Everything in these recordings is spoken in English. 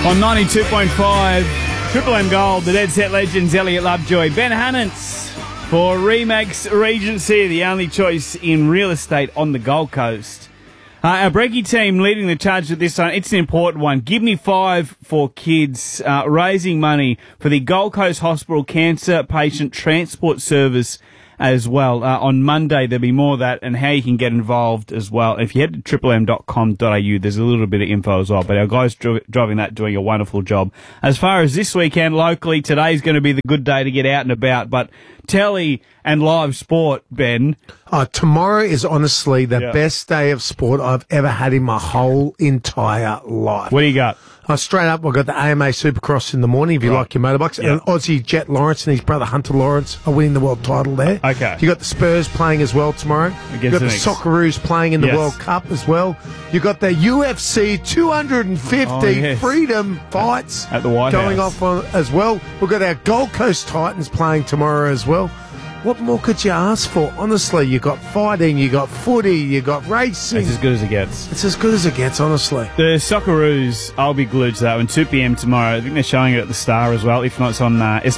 On 92.5, Triple M Gold, the Dead Set Legends, Elliot Lovejoy, Ben Hannants for Remax Regency, the only choice in real estate on the Gold Coast. Our Brekkie team leading the charge with this one. It's an important one. Give Me 5 for Kids, raising money for the Gold Coast Hospital Cancer Patient Transport Service as well. On Monday, there'll be more of that and how you can get involved as well. If you head to triplem.com.au, there's a little bit of info as well. But our guys driving that doing a wonderful job. As far as this weekend locally, today's going to be the good day to get out and about. But telly and live sport, Ben. Tomorrow is honestly the best day of sport I've ever had in my whole entire life. What do you got? Straight up, I've got the AMA Supercross in the morning, if you like your motorbikes. And Aussie Jet Lawrence and his brother Hunter Lawrence are winning the world title there. Okay. You got the Spurs playing as well tomorrow. You got the Socceroos playing in the World Cup as well. You got the UFC 250 freedom fights at the White going House off as well. We've got our Gold Coast Titans playing tomorrow as well. What more could you ask for? Honestly, you got fighting, you got footy, you got racing. It's as good as it gets. It's as good as it gets, honestly. The Socceroos, I'll be glued to that one. 2 p.m. tomorrow. I think they're showing it at the Star as well. If not, it's on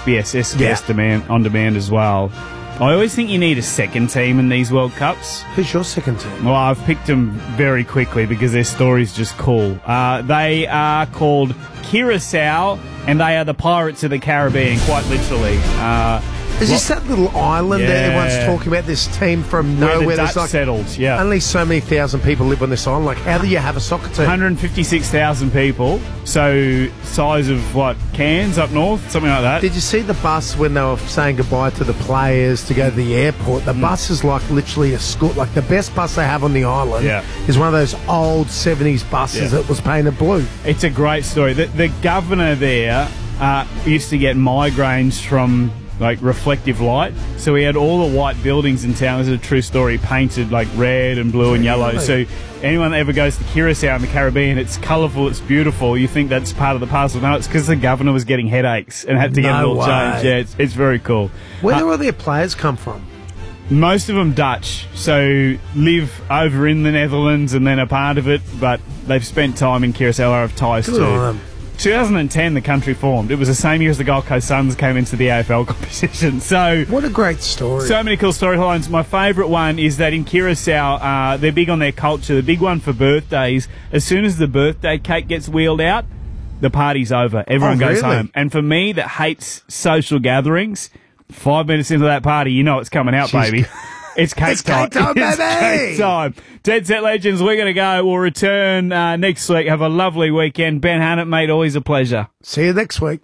SBS on demand as well. I always think you need a second team in these World Cups. Who's your second team? Well, I've picked them very quickly because their story's just cool. They are called Curacao, and they are the Pirates of the Caribbean, quite literally. Is this that little island that everyone's talking about, this team from nowhere? Where the Dutch settled, only so many thousand people live on this island. Like, how do you have a soccer team? 156,000 people. So, size of, Cairns up north? Something like that. Did you see the bus when they were saying goodbye to the players to go to the airport? The bus is like literally a school. Like, the best bus they have on the island is one of those old 70s buses that was painted blue. It's a great story. The governor there used to get migraines from reflective light. So he had all the white buildings in town, this is a true story, painted red and blue and yellow. So anyone that ever goes to Curacao in the Caribbean, it's colourful, it's beautiful. You think that's part of the parcel. No, it's because the governor was getting headaches and had to get a little change. Yeah, it's very cool. Where do all their players come from? Most of them Dutch, so live over in the Netherlands and then a part of it, but they've spent time in Curacao, have ties Good on them. 2010, the country formed. It was the same year as the Gold Coast Suns came into the AFL competition. So what a great story. So many cool storylines. My favourite one is that in Curacao, they're big on their culture. The big one for birthdays, as soon as the birthday cake gets wheeled out, the party's over. Everyone goes home. And for me that hates social gatherings, 5 minutes into that party, you know it's coming out, baby. It's cake time. It's cake time, baby. It's cake time. Dead Set Legends, we're going to go. We'll return next week. Have a lovely weekend. Ben Hannant, mate, always a pleasure. See you next week.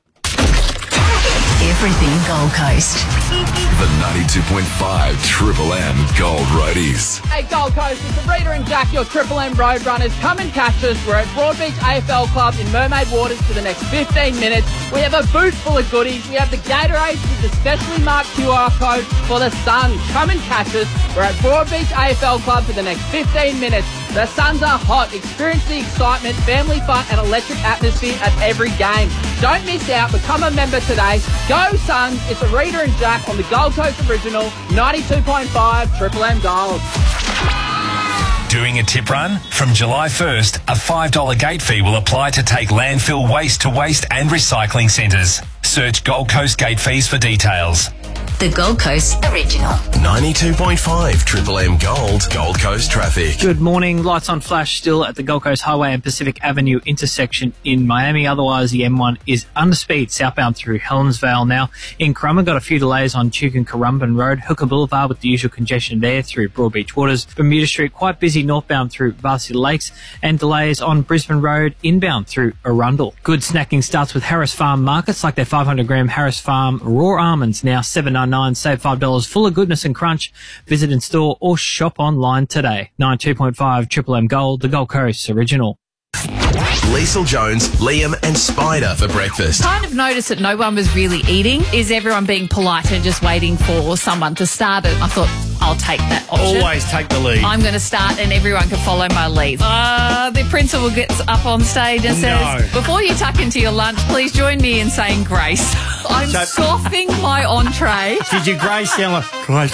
Everything Gold Coast. The 92.5 Triple M Gold Roadies. Hey Gold Coast, it's Rita and Jack, your Triple M Road Runners. Come and catch us. We're at Broadbeach AFL Club in Mermaid Waters for the next 15 minutes. We have a boot full of goodies. We have the Gatorade with the specially marked QR code for the Suns. Come and catch us. We're at Broadbeach AFL Club for the next 15 minutes. The Suns are hot. Experience the excitement, family fun and electric atmosphere at every game. Don't miss out. Become a member today. Go Suns. It's Rita and Jack on the Gold Coast Original 92.5 Triple M Gold. Doing a tip run? From July 1st, a $5 gate fee will apply to take landfill waste to waste and recycling centres. Search Gold Coast gate fees for details. The Gold Coast Original. 92.5 Triple M Gold, Gold Coast traffic. Good morning. Lights on flash still at the Gold Coast Highway and Pacific Avenue intersection in Miami. Otherwise, the M1 is under speed southbound through Helensvale now. In Currumbin, got a few delays on Tugun-Currumbin Road. Hooker Boulevard with the usual congestion there through Broadbeach Waters. Bermuda Street quite busy northbound through Varsity Lakes and delays on Brisbane Road inbound through Arundel. Good snacking starts with Harris Farm Markets, like their 500-gram Harris Farm raw almonds now $7.99. Save $5 full of goodness and crunch. Visit in store or shop online today. 92.5 Triple M Gold, the Gold Coast Original. Liesl Jones, Liam and Spider for breakfast. Kind of noticed that no one was really eating. Is everyone being polite and just waiting for someone to start it? I thought, I'll take that option. Always take the lead. I'm going to start and everyone can follow my lead. The principal gets up on stage and says, before you tuck into your lunch, please join me in saying grace. I'm scoffing my entree. Did you grace, Ella? Grace.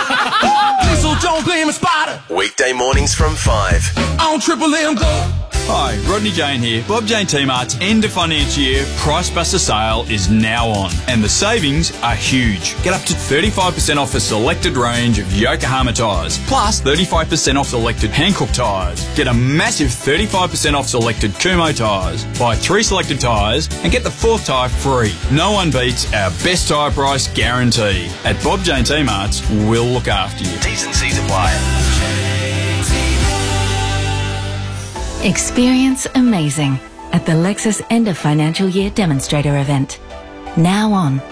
Liesl Jones, Liam and Spider. Weekday mornings from 5. On Triple M Gold. Hi, Rodney Jane here. Bob Jane T-Mart's end of financial year Price Buster sale is now on, and the savings are huge. Get up to 35% off a selected range of Yokohama tyres, plus 35% off selected Hankook tyres. Get a massive 35% off selected Kumho tyres. Buy 3 selected tyres and get the 4th tyre free. No one beats our best tyre price guarantee. At Bob Jane T-Mart's, we'll look after you. T's and C's apply. Experience amazing at the Lexus End of Financial Year Demonstrator event. Now on.